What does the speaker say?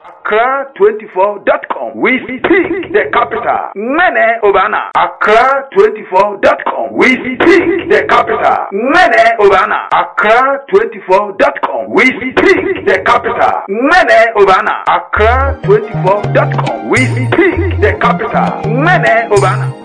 Accra24.com. We speak the capital. Mene Obana. Accra24.com. We speak the capital. Mene Obana. Accra24.com. We speak the capital. Mene Obana. Accra24.com. We speak the capital. Mene Obana.